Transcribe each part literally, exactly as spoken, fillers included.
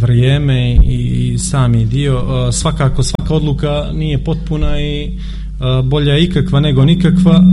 vrijeme i sami dio. Svakako svaka odluka nije potpuna i bolja ikakva nego nikakva,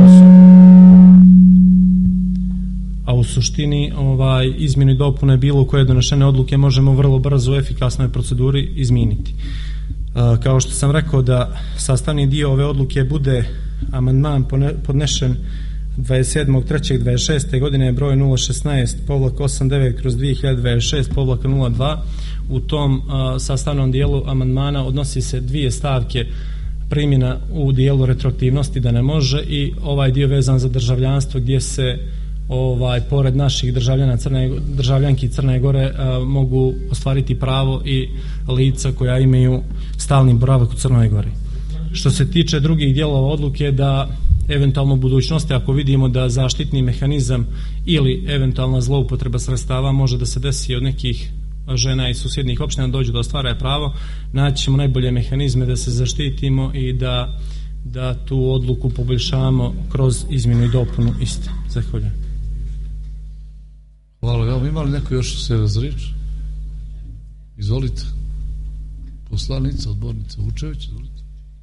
a u suštini ovaj, izmjenu i dopune bilo koje donešene odluke možemo vrlo brzo u efikasnoj proceduri izmijeniti. Kao što sam rekao da sastavni dio ove odluke bude amandman podnešen dvadeset sedmog trećeg dvadeset šeste godine broj nula šesnaest povlaka osamdeset devet kroz dvije hiljade dvadeset šest povlaka nula dva. U tom a, sastavnom dijelu amandmana odnosi se dvije stavke: primjena u dijelu retroaktivnosti da ne može, i ovaj dio vezan za državljanstvo gdje se ovaj pored naših državljana Crne, državljanki Crne Gore a, mogu ostvariti pravo i lica koja imaju stalni boravak u Crnoj Gori. Što se tiče drugih dijelova odluke, da eventualno u budućnosti ako vidimo da zaštitni mehanizam ili eventualna zloupotreba sredstava može da se desi od nekih žena iz susjednih opština dođu da ostvare pravo, naći ćemo najbolje mehanizme da se zaštitimo i da, da tu odluku poboljšavamo kroz izmjenu i dopunu iste. Zahvaljujem. Hvala. Ja, ima li neko još se razrič? Izvolite. Poslanica, odbornica Vučević, izvolite.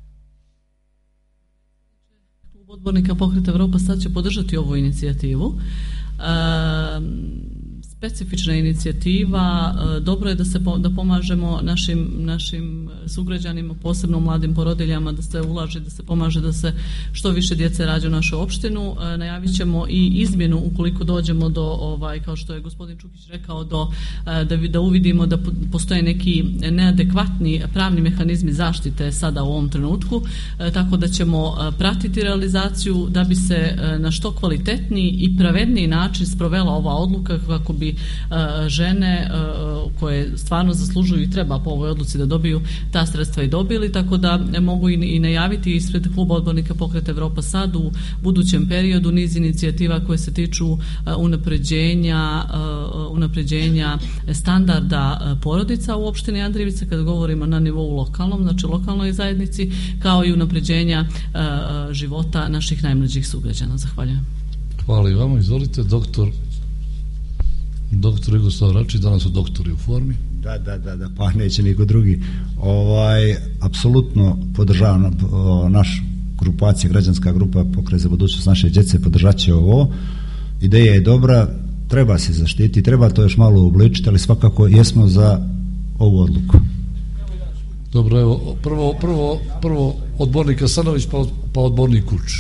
Odbornika Pokreta Evropa sad će podržati ovu inicijativu. E, specifična inicijativa, e, dobro je da se po, da pomažemo našim, našim sugrađanima, posebno mladim porodiljama, da se ulaže, da se pomaže da se što više djece rađa u našu opštinu. E, najavit ćemo i izmjenu ukoliko dođemo do, ovaj, kao što je gospodin Čukić rekao, do, e, da, da uvidimo da postoje neki neadekvatni pravni mehanizmi zaštite sada u ovom trenutku, e, tako da ćemo e, pratiti realizaciju da bi se e, na što kvalitetniji i pravedniji način sprovela ova odluka kako bi žene koje stvarno zaslužuju i treba po ovoj odluci da dobiju ta sredstva i dobili, tako da mogu i najaviti ispred kluba odbornika Pokreta Evropa sad u budućem periodu niz inicijativa koje se tiču unapređenja, unapređenja standarda porodica u opštini Andrijevica kad govorimo na nivou lokalnom, znači lokalnoj zajednici, kao i unapređenja života naših najmlađih sugrađana. Zahvaljujem. Hvala i vama. Izvolite, doktor Doktor Jugoslav Račić, danas su doktori u formi. Da, da, da, da, pa neće niko drugi. Ovaj, apsolutno podržavam naš grupacija, građanska grupa Pokret za budućnost naše djece, podržat će ovo. Ideja je dobra, treba se zaštiti, treba to još malo uobličiti, ali svakako jesmo za ovu odluku. Dobro, evo, prvo, prvo, prvo odbornik Asanović, pa, pa odbornik Kuč.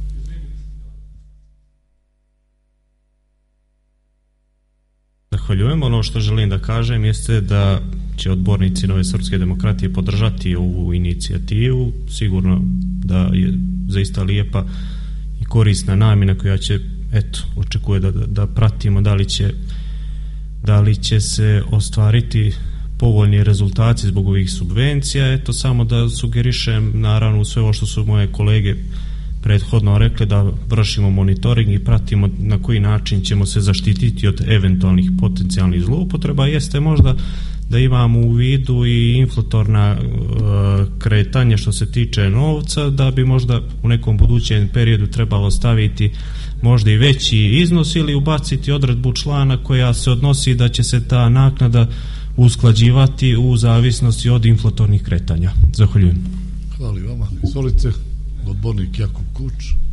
Zahvaljujem. Ono što želim da kažem jeste da će odbornici Nove srpske demokratije podržati ovu inicijativu. Sigurno da je zaista lijepa i korisna namjena koja će, eto, očekuje da, da, da pratimo da li će da li će se ostvariti povoljni rezultati zbog ovih subvencija. Eto, samo da sugerišem, naravno, sve ovo što su moje kolege prethodno rekli, da vršimo monitoring i pratimo na koji način ćemo se zaštititi od eventualnih potencijalnih zloupotreba. Jeste možda da imamo u vidu i inflatorna uh, kretanja što se tiče novca, da bi možda u nekom budućem periodu trebalo staviti možda i veći iznos ili ubaciti odredbu člana koja se odnosi da će se ta naknada usklađivati u zavisnosti od inflatornih kretanja. Zahvaljujem. Hvala i vama. Izvolite, odbornik Jakub Kuč.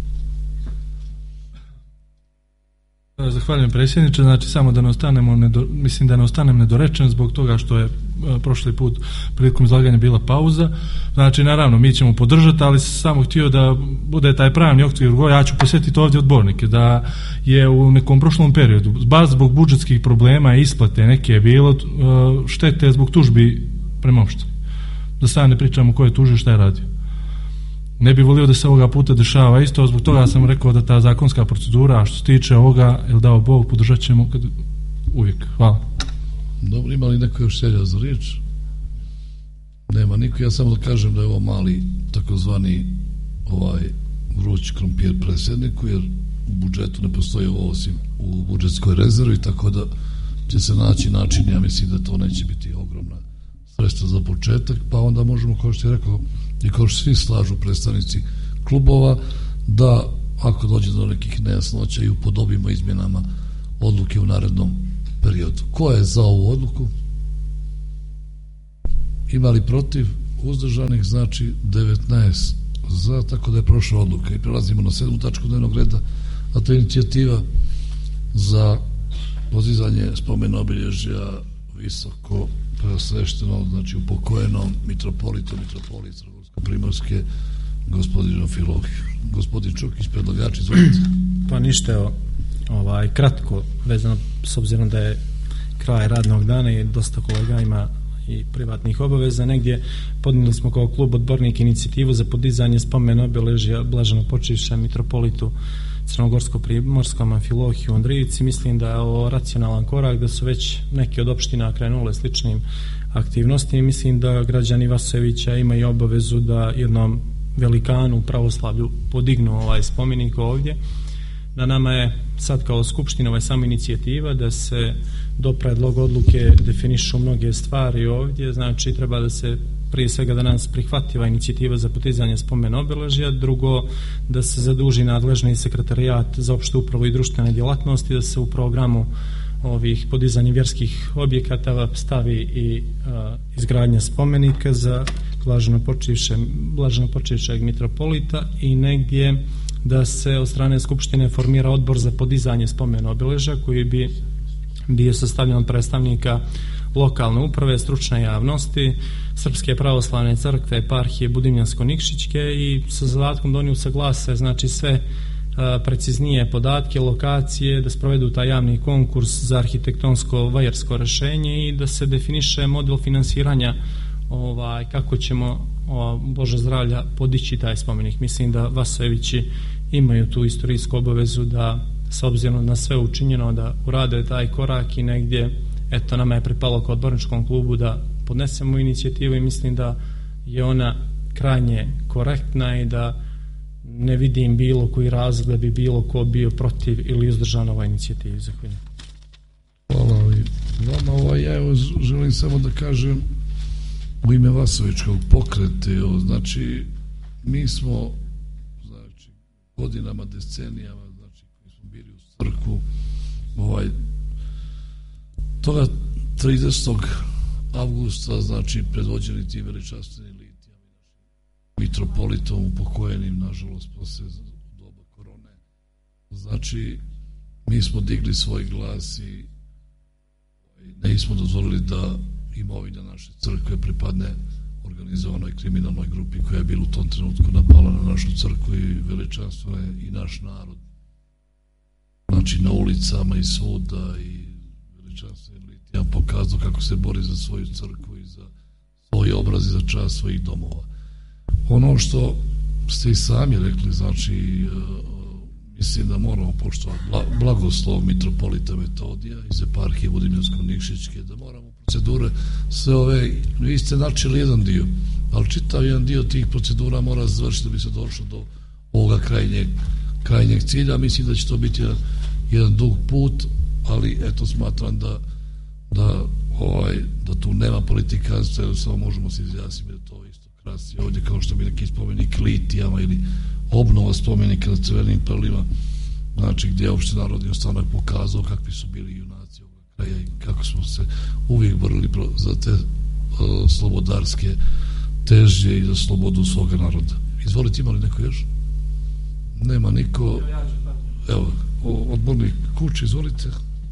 Zahvaljujem predsjedniče, znači samo da ne ostanemo, nedo, mislim da ne ostanem nedorečen zbog toga što je a, prošli put prilikom izlaganja bila pauza. Znači naravno mi ćemo podržati, ali samo htio da bude taj pravni okvir, ja ću posjetiti ovdje odbornike, da je u nekom prošlom periodu, baš zbog budžetskih problema i isplate neke je bilo a, štete zbog tužbi prema opštini. Da sad ne pričamo ko je tužio, šta je radio. Ne bi volio da se ovoga puta dešava isto, zbog toga sam rekao da ta zakonska procedura, a što se tiče ovoga, jel dao Bog, podržat ćemo kad uvijek. Hvala. Dobro, ima li neko još želja za riječ? Nema niko, ja samo da kažem da je ovo mali takozvani ovaj vruć krompir predsjedniku, jer u budžetu ne postoji ovo osim u budžetskoj rezervi, tako da će se naći način, ja mislim da to neće biti ogromna sredstva za početak, pa onda možemo, kao što je rekao i kao što svi slažu predstavnici klubova, da ako dođe do nekih nejasnoća i upodobimo izmjenama odluke u narednom periodu. Ko je za ovu odluku? imali protiv, uzdržanih znači devetnaest za, tako da je prošla odluka. I prelazimo na sedmu tačku dnevnog reda, a to je inicijativa za podizanje spomena obilježja visoko preosveštenom, znači upokojenom mitropolitu, mitropolit Crnogorsko-primorske, gospodinu Amfilohiju. Gospodin Čukić, predlagač, izvolite. Pa ništa, evo, ovaj, kratko, vezano s obzirom da je kraj radnog dana i dosta kolega ima i privatnih obaveza, negdje podnijeli smo kao klub odbornik inicijativu za podizanje spomena obilježja blaženopočivšem mitropolitu Crnogorsko-primorskom Amfilohiju Andrijici. Mislim da je ovo racionalan korak, da su već neki od opština krenule sličnim aktivnostima i mislim da građani Vasojevića imaju obavezu da jednom velikanu u pravoslavlju podignu ovaj spomenik ovdje. Na nama je sad kao skupština ovaj samo inicijativa da se do predloga odluke definišu mnoge stvari ovdje, znači treba da se prije svega da nas prihvativa inicijativa za podizanje spomena obilježja, drugo da se zaduži nadležni sekretarijat za opštu upravu i društvene djelatnosti, da se u programu ovih podizanja vjerskih objekata stavi i a, izgradnja spomenika za blaženopočivšeg mitropolita i negdje da se od strane Skupštine formira odbor za podizanje spomena obilježja koji bi bio sastavljen od predstavnika lokalne uprave, stručne javnosti, Srpske pravoslavne crkve, eparhije Budimljansko-Nikšićke i sa zadatkom da oni usaglase znači sve a, preciznije podatke, lokacije, da sprovedu taj javni konkurs za arhitektonsko vajarsko rešenje i da se definiše model finansiranja ovaj, kako ćemo o, Bože zdravlja podići taj spomenik. Mislim da Vasojevići imaju tu istorijsku obavezu da s obzirom na sve učinjeno da urade taj korak i negdje eto nama je pripalo kao odborničkom klubu da podnesemo inicijativu i mislim da je ona krajnje korektna i da ne vidim bilo koji razlog da bi bilo ko bio protiv ili uzdržan ovoj inicijativi. Zahvaljujem. Hvala i vama. Ovaj, ja evo želim samo da kažem u ime Vasojevičkog pokreta, znači mi smo znači godinama, decenijama, znači koji smo bili u crkvu, ovaj toga tridesetog avgusta, znači predvođeni ti veličanstveni litijama mitropolitom upokojenim, nažalost posle doba korone, znači mi smo digli svoj glas i ne smo dozvolili da imovina naše crkve pripadne organizovanoj kriminalnoj grupi koja je bila u tom trenutku napala na našu crkvu i veličanstvo je i naš narod, znači na ulicama i svuda, i veličanstvo je Litija pokazao kako se bori za svoju crkvu i za svoj obraz i za čast svojih domova. Ono što ste i sami rekli, znači mislim da moramo poštovati blagoslov mitropolita Metodija iz eparhije Budimljansko-Nikšićke, da moramo procedure sve ove, vi ste načeli jedan dio, ali čitav jedan dio tih procedura mora završiti da bi se došlo do ovoga krajnjeg, krajnjeg cilja. Mislim da će to biti jedan, jedan dug put, ali eto smatram da da, ovaj, da tu nema politikanstva, jer samo možemo se izjasniti da to isto krasi ovdje kao što bi neki spomenik litijama ili obnova spomenika na Crvenim prlima, znači gdje je opšte narodni ostanak pokazao kakvi su bili junaci ovoga kraja i kako smo se uvijek borili za te uh, slobodarske težnje i za slobodu svoga naroda. Izvolite, ima li neko još? Nema niko. Evo, odbornik Kuč, izvolite.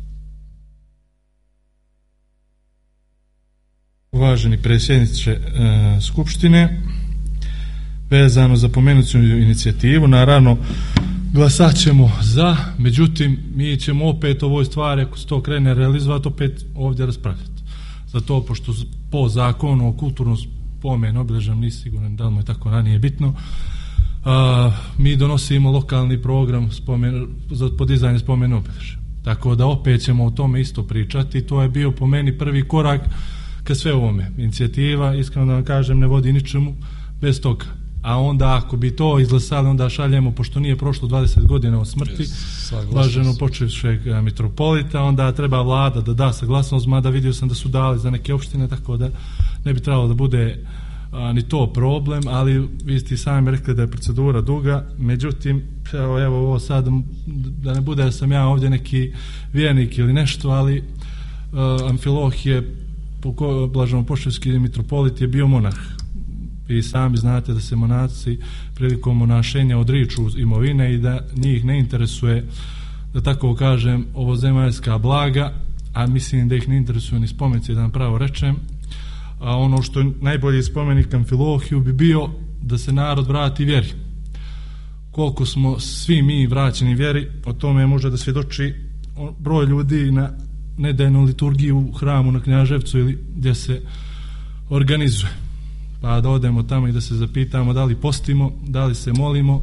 Uvaženi predsjedniče e, Skupštine, vezano za pomenuću inicijativu, naravno glasat ćemo za, međutim mi ćemo opet ovoj stvari, ako se to krene realizovati, opet ovdje raspravljati. Zato, pošto po zakonu o kulturnom spomenu obilježjem, nisi siguran da li mu je tako ranije bitno, a, mi donosimo lokalni program spomen, za podizanje spomena obilježja. Tako da opet ćemo o tome isto pričati. To je bio po meni prvi korak ka sve ovome. Inicijativa, iskreno da vam kažem, ne vodi ničemu bez toga. A onda ako bi to izglasali, onda šaljemo, pošto nije prošlo dvadeset godina od smrti blaženo počivšeg mitropolita, onda treba vlada da da saglasnost, mada vidio sam da su dali za neke opštine, tako da ne bi trebalo da bude a, ni to problem, ali vi ste sami rekli da je procedura duga, međutim, evo, evo ovo sad, da ne bude da sam ja ovdje neki vjernik ili nešto, ali a, Amfilohije blaženopoševski mitropolit je bio monah. Vi sami znate da se monaci prilikom monašenja odriču imovine i da njih ne interesuje, da tako kažem, ovozemaljska blaga, a mislim da ih ne interesuje ni spomenici, da vam pravo rečem. A ono što je najbolji spomenik Amfilohiju bi bio da se narod vrati vjeri. Koliko smo svi mi vraćeni vjeri, o tome može da svjedoči broj ljudi na nedeljnu liturgiju u hramu na Knjaževcu ili gdje se organizuje. Pa da odemo tamo i da se zapitamo da li postimo, da li se molimo,